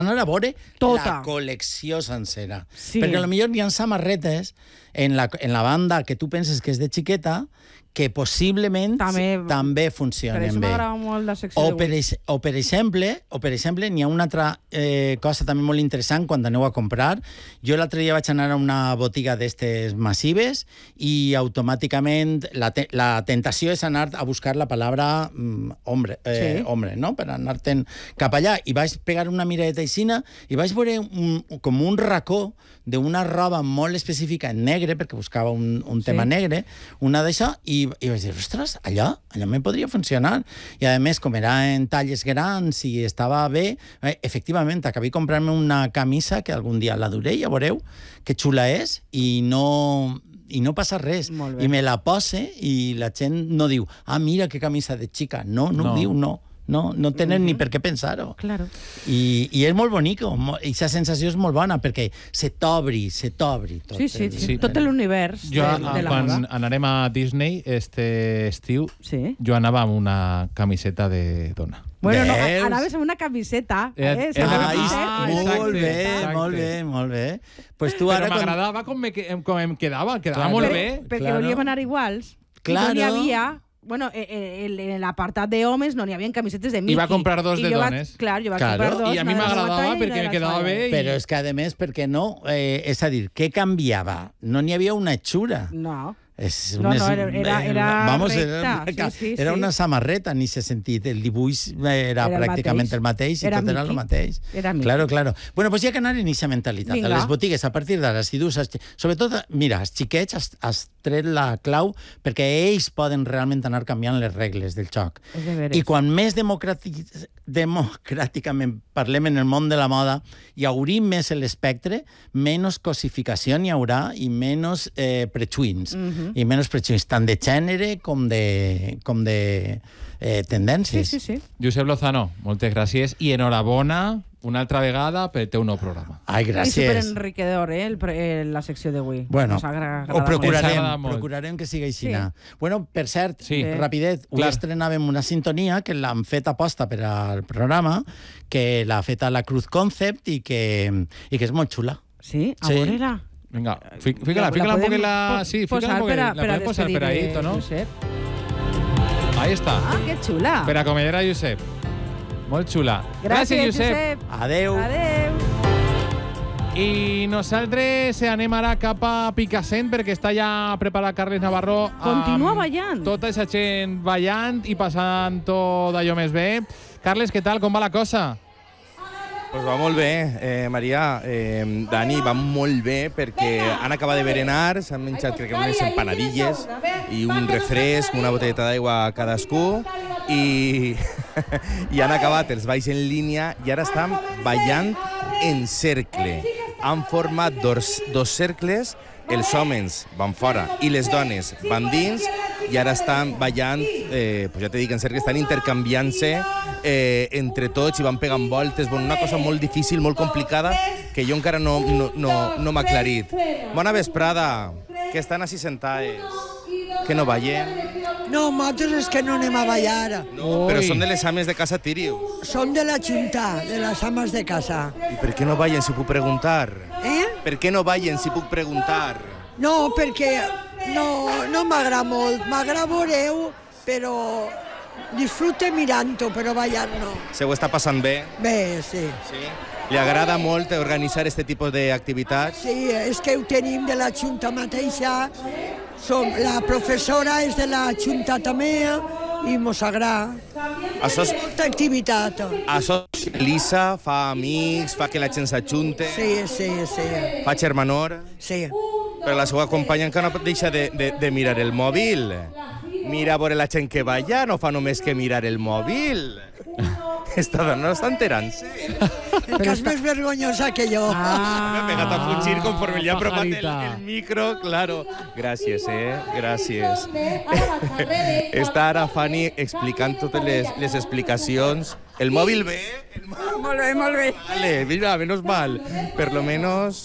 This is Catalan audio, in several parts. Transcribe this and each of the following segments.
anar a veure Tota. la col·lecció sencera. Sí. Perquè potser hi ha samarretes en la banda que tu penses que és de xiqueta que possiblement també funcionen bé. Per això m'agrada molt la secció o per exemple, n'hi ha una altra cosa també molt interessant quan aneu a comprar. Jo l'altre dia vaig anar a una botiga d'estes massives i automàticament la tentació és anar a buscar la paraula hombre, no? Per anar-te'n cap allà. I vaig pegar una miradeta aixina i vaig veure com un racó d'una roba molt específica en negre, perquè buscava un tema negre, una d'això, i vaig dir, ostres, allò me podria funcionar. I a més, com era en talles grans i estava bé, efectivament, acabé comprant-me una camisa que algun dia la duré, ja veureu que xula és, i no passa res. I me la pose i la gent no diu, mira que camisa de xica. No ho diu, no. No tenen ni per què pensar-ho. Claro. I és molt bonic, i aquesta sensació és molt bona, perquè se t'obri tot. Sí, tot l'univers de la moda. Quan anarem a Disney este estiu, jo anava amb una camiseta de dona. Bueno, no, anaves amb una camiseta. Molt bé. Pues tu però m'agradava com em quedava molt bé. Perquè volíem anar iguals. Claro. I no n'hi havia... Bueno, en l'apartat d'homes no n'hi havia camisetes de Mickey. I va comprar dos de dones. Clar, jo vaig comprar dos. I a mi m'agradava perquè me quedava bé. Però és que, a més, perquè no... És a dir, què canviava? No n'hi havia una hechura. No. Era recta. Era una samarreta, ni se sentit. El dibuix era pràcticament el mateix i tot era el mateix. Claro. Bueno, doncs hi ha que anar en aquesta mentalitat. A les botigues, a partir d'ara, si dus... Sobretot, mira, els xiquets has tret la clau perquè ells poden realment anar canviant les regles del joc. I quan més democràticament parlem en el món de la moda i obrim més l'espectre, menys cosificació n'hi haurà i menys prejuïns. I menys prejuïts, tant de gènere com de tendències. Sí. Josep Lozano, moltes gràcies i enhorabona una altra vegada pel teu nou programa. Ai, gràcies. I superenriquedor, la secció d'avui. Bueno, ho procurarem que sigui així. Bueno, per cert, rapidet, avui estrenàvem una sintonia que l'hem fet aposta per al programa, que l'ha fet a la Cruz Concept i que és molt xula. Sí? A veure-la. Vinga, fica-la un poc la... Sí, fica-la un poc. La podem posar per ahí, ¿no? Ahí està. Que xula. Per acomiadar a Josep. Molt xula. Gràcies, Josep. Adeu. I nosaltres anem ara cap a Picassent perquè està ja preparat Carles Navarro. Continua ballant. Tota aquesta gent ballant i passant tot allò més bé. Carles, què tal? Com va la cosa? Pues va molt bé, Maria. Dani, va molt bé perquè han acabat de berenar, s'han menjat crec que unes empanadilles i un refresc, una botelleta d'aigua cadascú i han acabat els balls en línia i ara estan ballant en cercle. Han format dos cercles, els homes van fora i les dones van dins i ara estan ballant, pues ja t'he dit, en cercle, estan intercanviant-se entre tots i van pegant voltes. Bueno, una cosa molt difícil, molt complicada, que jo encara no m'ha aclarit. Bona vesprada, que estan així sentades, que no ballen. No, nosaltres és que no anem a ballar. No, però són de les ames de casa, Tiriu. Són de la Junta, de les ames de casa. I per què no ballen, si puc preguntar? Per què no ballen, si puc preguntar? No, perquè no m'agrada molt. M'agrada veure-ho, però disfrute mirant-ho, però ballar no. Se ho està passant bé? Bé, sí. Sí? Li agrada molt organitzar aquest tipus d'activitats? Sí, és que ho tenim de la Junta mateixa. La professora és de la Junta també i mos agrada. Això és molta activitat. Això socialitza, fa amics, fa que la gent s'ajunte. Sí. Fa germanor. Sí. Però la seva companya encara no deixa de mirar el mòbil. Mira a veure la gent que balla, no fa només que mirar el mòbil. Esta dona no està enterant-se. Que és més vergonyosa que jo. M'ha pegat a fugir conforme li ha apropat el micro, claro. Gràcies, gràcies. Està ara Fanny explicant totes les explicacions. El mòbil bé? Molt bé. Vale, mira, menos mal. Per lo menos...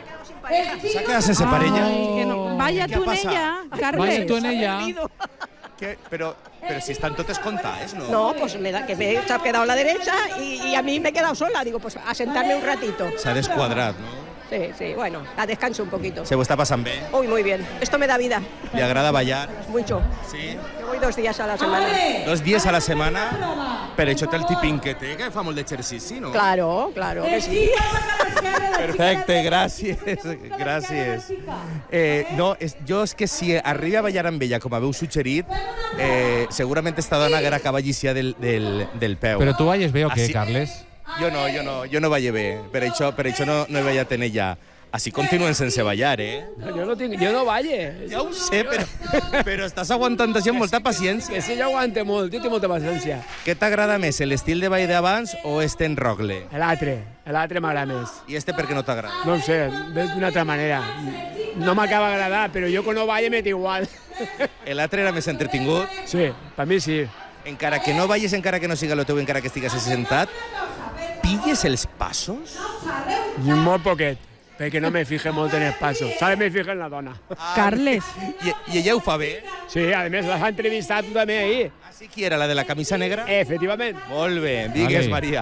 ¿Se ha quedado sense parella? Vaya tú en ella, Carles. Vaya tú en ella. Pero si están totes contadas, ¿no? No, pues que me he quedado a la derecha y a mí me he quedado sola. Digo, pues a sentarme un ratito. Se ha descuadrado, ¿no? Sí, bueno, a descanso un poquito. ¿Se está pasando bien? Uy, muy bien. Esto me da vida. ¿Le agrada bailar? Mucho. Sí? Yo voy 2 días a la semana. 2 días a la semana? Però això té el tipín que té, que fa molt d'exercici, no? Claro que sí. Perfecte, gràcies. No, jo és que si arriba a ballar amb ella, com haveu suggerit, segurament esta dona haguera acabat lliciar del peu. Però tu balles bé o què, Carles? Jo no balle bé, per això no he ballat en ella. Així continuen sense ballar, No, jo no balle. Ja ho sé, però estàs aguantant això amb molta paciència. Que sí, jo aguante molt, jo tinc molta paciència. Què t'agrada més, l'estil de ball d'abans o este en rogle? L'altre m'agrada més. I este per què no t'agrada? No ho sé, ves d'una altra manera. No m'acaba d'agradar, però jo quan no balle m'és igual. L'altre era més entretingut? Sí, per mi sí. Encara que no balles, encara que no siga el teu, encara que estigues assentat, pilles els passos? Molt poquet, perquè no me fije molt en els passos. ¿Sabes? Me fijo en la dona. Carles. I ella ho fa bé? Sí, a més l'has entrevistat tu també ahir. Sí, qui era, la de la camisa negra? Efectivament. Molt bé, digues, Maria.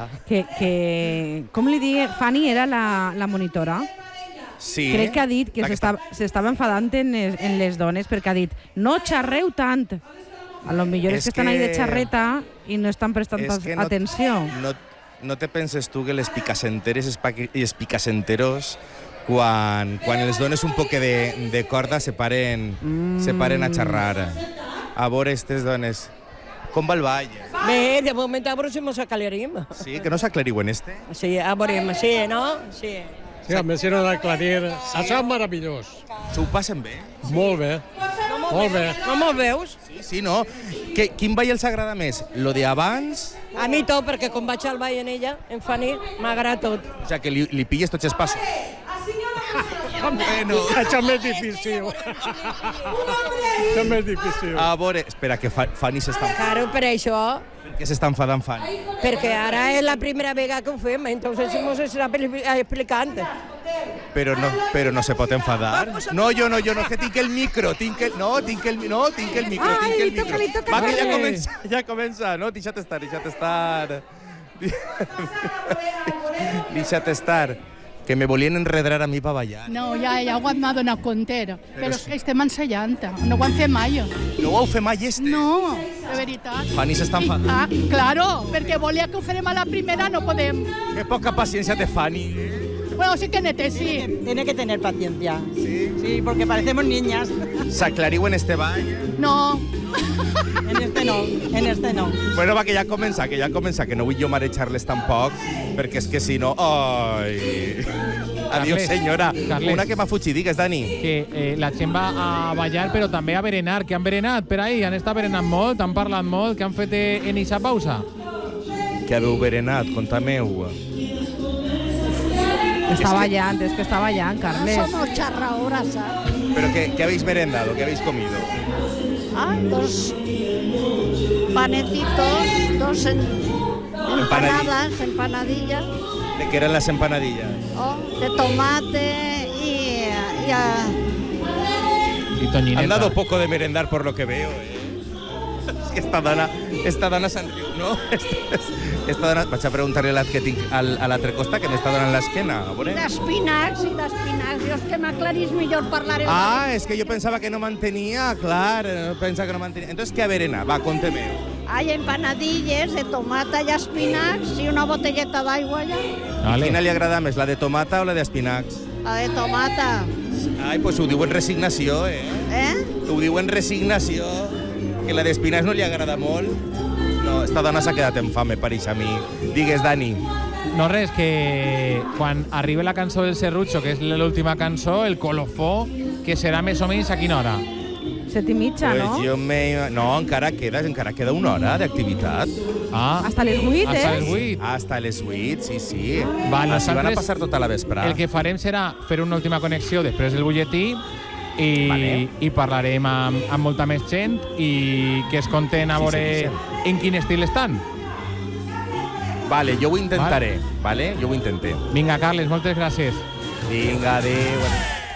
Com li digui, Fanny era la monitora? Sí. Crec que ha dit que s'estava enfadant en les dones perquè ha dit no xerreu tant. A lo millor és que estan ahí de xarreta i no estan prestant atenció. No te penses tu que les picassenteres i els picassenteros quan els dones un poc de corda se paren a xerrar. A veure aquestes dones. Com va el ball? Bé, de moment a veure si mos aclarim. Sí, que no s'aclariu en este? Sí, a veurem, sí, no? Sí. Sí, a més, si no d'aclarir. Això és meravellós. S'ho passen bé? Molt bé. Molt bé. No me'l veus? Sí, no. Quin ball els agrada més? Lo de abans? A mi tot, perquè com vaig al ball en ella, en Fanny, m'agrada tot. O sigui, que li pilles tots els passos. Bueno, això és més difícil. Això és més difícil. A veure, espera, que Fanny s'està enfadant. Claro, per això. Per què s'està enfadant Fanny? Perquè ara és la primera vegada que ho fem, entonces mos està explicant. Però no se pot enfadar. No, jo no, és que tinc el micro, tinc el micro. Va, que ja comença. No, deixa't estar. Deixa't estar. Que me volien enredar a mi per ballar. No, ja ho m'ha donat compte, però és que estem ensellant, no ho han fet mai. No ho heu fet mai, este? No, de veritat. Fanny s'està enfadant. Ah, claro, perquè volia que ho farem a la primera, no podem. Que poca paciència té Fanny. Bueno, sí que nete, sí. Tiene que tener paciencia. Sí. Sí, porque parecemos niñas. S'aclariu en este ball? No. En este no. Bueno, va, que ja comença, que no vull jo marejar-les tampoc, perquè és que si no... Ai... Adiós, senyora. Carles, una que m'ha fugit, digues, Dani. Que la gent va a ballar, però també a berenar. Que han berenat per ahí? Han estat berenant molt, han parlat molt. Què han fet en aquesta pausa? Que haveu berenat? Contame-ho. Està ballant, Carles. Somos charradoras, ¿sabes? ¿Pero qué habéis merendado? ¿Qué habéis comido? Dos panecitos, dos empanadillas. ¿De qué eran las empanadillas? De tomate y toñineta. Han dado poco de merendar por lo que veo, Es que esta dona se'n riu, no? Esta dona... Vaig a preguntar-li a l'altre costat que m'està donant l'esquena. D'espinacs. Jo és que m'aclarís millor parlar. És que jo pensava que no mantenia, clar. Pensava que no mantenia. Entonces, què ha berenat? Va, conteme-ho. Hay empanadilles de tomata y espinacs y una botelleta d'aigua allà. Vale. Quina li agrada més, la de tomata o la d'espinacs? La de tomata. Ai, pues ho diu en resignació, Ho diu en resignació, que la d'espinacs no li agrada molt. No, esta dona s'ha quedat en fame, pareix a mi. Digues, Dani. No, res, que quan arriba la cançó del Serrucho, que és l'última cançó, el colofó, que serà més o menys a quina hora? 7:30, no? No, encara queda una hora d'activitat. Hasta les 8, Hasta les 8, sí. Vale, així van a passar tota la vesprada. El que farem serà fer una última connexió després del butlletí i parlarem amb molta més gent i que es conten a veure en quin estil estan. Vale, jo ho intentaré, vale? Jo ho intenté. Vinga, Carles, moltes gràcies. Vinga, adéu.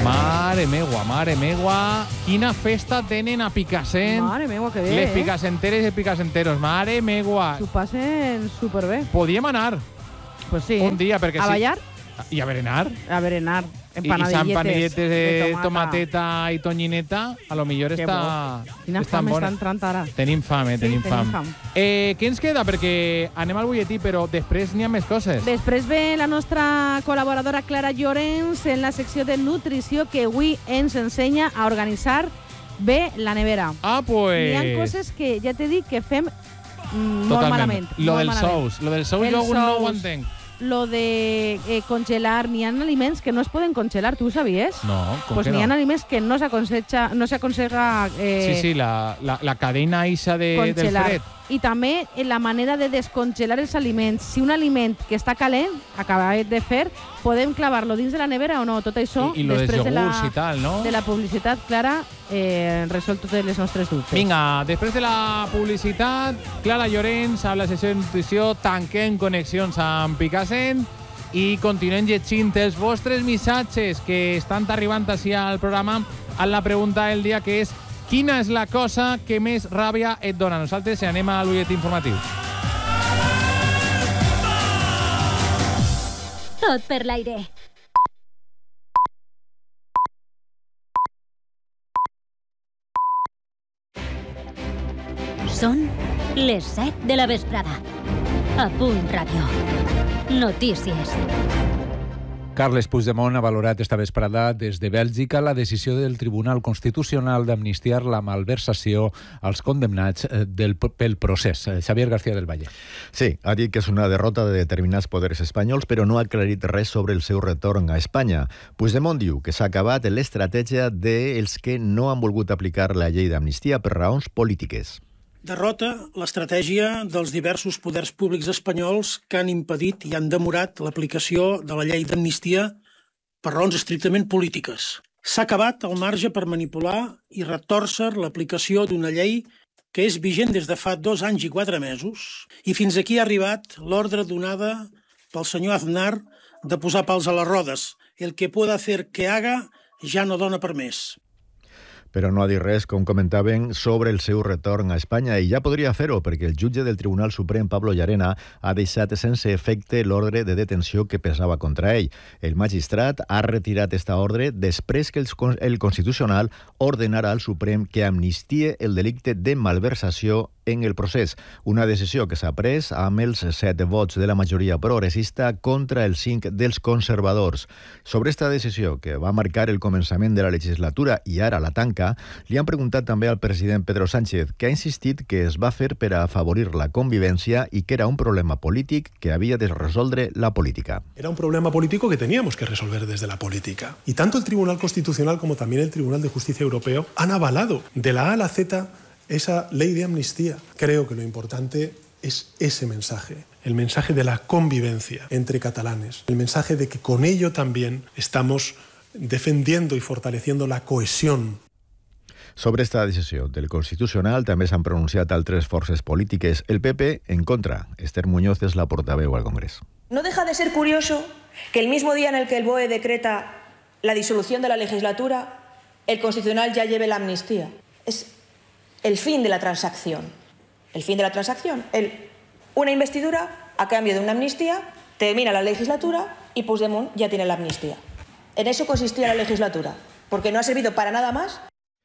Mare meua. Quina festa tenen a Picassent. Mare meua, que bé, Les picassenteres i picassenteros. Mare meua. S'ho passen superbé. Podíem anar. Pues sí. Un dia, perquè a ballar? I a berenar. A berenar. I empanadilletes de tomateta i tonyineta, a lo millor està... Quina fam està entrant ara. Tenim fam. Què ens queda? Perquè anem al butlletí, però després n'hi ha més coses. Després ve la nostra col·laboradora Clara Llorens en la secció de nutrició, que avui ens ensenya a organitzar bé la nevera. Pues... Hi ha coses que ja t'he dit que fem molt malament. Lo dels sous jo no ho entenc. Lo de congelar, n'hi ha aliments que no es poden congelar, ¿tú sabies? No, pues n'hi ha aliments que no s'aconseja sí, la cadena isa del fred. I també la manera de descongelar els aliments. Si un aliment que està calent, acabat de fer, podem clavar-lo dins de la nevera o no? Tot això, I lo després dels iogurts i tal, no? De la publicitat, Clara, resol totes les nostres dubtes. Vinga, després de la publicitat, Clara Llorens, a la sessió de nutrició, tanquem connexions amb Picassent i continuem llegint els vostres missatges que estan arribant així al programa a la pregunta del dia, que és: quina és la cosa que més ràbia et dona? Nosaltres anem a l'utlletí informatiu. Tot per l'aire. Són les 7 de la vesprada. A Punt Ràdio. Notícies. Carles Puigdemont ha valorat esta vesprada des de Bèlgica la decisió del Tribunal Constitucional d'amnistiar la malversació als condemnats pel procés. Xavier García del Valle. Sí, ha dit que és una derrota de determinats poders espanyols, però no ha aclarit res sobre el seu retorn a Espanya. Puigdemont diu que s'ha acabat l'estratègia dels que no han volgut aplicar la llei d'amnistia per raons polítiques. Derrota l'estratègia dels diversos poders públics espanyols que han impedit i han demorat l'aplicació de la llei d'amnistia per raons estrictament polítiques. S'ha acabat el marge per manipular i retòrcer l'aplicació d'una llei que és vigent des de fa 2 anys i 4 mesos, i fins aquí ha arribat l'ordre donada pel senyor Aznar de posar pals a les rodes. El que pueda hacer que haga ja no dona per més. Però no ha dit res, com comentaven, sobre el seu retorn a Espanya, i ja podria fer-ho, perquè el jutge del Tribunal Suprem, Pablo Llarena, ha deixat sense efecte l'ordre de detenció que pesava contra ell. El magistrat ha retirat esta ordre després que el Constitucional ordenara al Suprem que amnistie el delicte de malversació en el procés, una decisió que s'ha pres amb els 7 vots de la majoria progressista contra els 5 dels conservadors. Sobre esta decisió, que va marcar el començament de la legislatura i ara la tanca, li han preguntat també al president Pedro Sánchez, que ha insistit que es va fer per a afavorir la convivència i que era un problema polític que havia de resoldre la política. Era un problema político que teníamos que resolver desde la política. Y tanto el Tribunal Constitucional como también el Tribunal de Justicia Europeo han avalado de la A a la Z esa ley de amnistía. Creo que lo importante es ese mensaje, el mensaje de la convivencia entre catalanes, el mensaje de que con ello también estamos defendiendo y fortaleciendo la cohesión. Sobre esta decisió del Constitucional també s'han pronunciat altres forces polítiques. El PP en contra. Esther Muñoz és la portaveu al Congrés. No deja de ser curioso que el mismo día en el que el BOE decreta la disolución de la legislatura, el Constitucional ya lleve la amnistía. Es el fin de la transacción. El fin de la transacción. Una investidura a cambio de una amnistía, termina la legislatura y Puigdemont ya tiene la amnistía. En eso consistía la legislatura, porque no ha servido para nada más.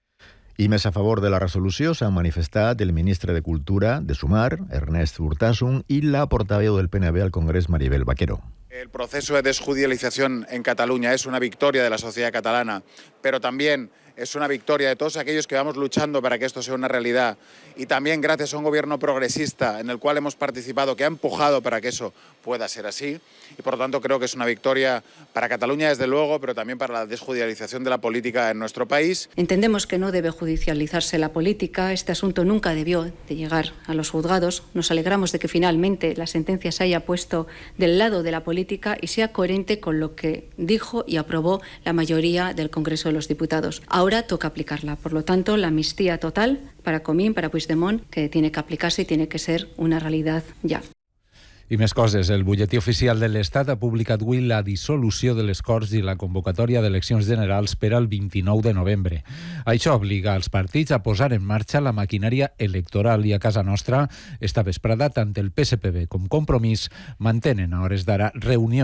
I més a favor de la resolució s'han manifestat el ministre de Cultura de Sumar, Ernest Urtasun, i la portaveu del PNB al Congrés, Maribel Vaquero. El proceso de desjudicialización en Cataluña es una victoria de la sociedad catalana, pero también es una victoria de todos aquellos que vamos luchando para que esto sea una realidad, y también gracias a un gobierno progresista en el cual hemos participado, que ha empujado para que eso pueda ser así, y por lo tanto creo que es una victoria para Cataluña desde luego, pero también para la desjudicialización de la política en nuestro país. Entendemos que no debe judicializarse la política, este asunto nunca debió de llegar a los juzgados, nos alegramos de que finalmente la sentencia se haya puesto del lado de la política y sea coherente con lo que dijo y aprobó la mayoría del Congreso de los Diputados. Ahora toca aplicarla, por lo tanto la amnistía total para Comín, para Puigdemont, que tiene que aplicarse y tiene que ser una realidad ya. I més coses. El butlletí oficial de l'Estat ha publicat avui la dissolució de les Corts i la convocatòria d'eleccions generals per al 29 de novembre. Això obliga els partits a posar en marxa la maquinària electoral i a casa nostra esta vesprada tant el PSPB com Compromís mantenen a hores d'ara reunions